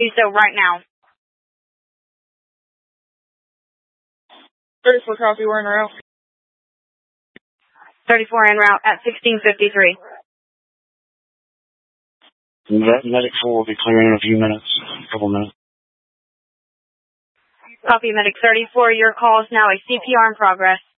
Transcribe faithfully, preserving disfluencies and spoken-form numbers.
Do so right now. thirty-four copy, we're en route. thirty-four en route at sixteen fifty-three. Medic four will be clearing in a few minutes, a couple minutes. Copy, Medic thirty-four. Your call is now a C P R in progress.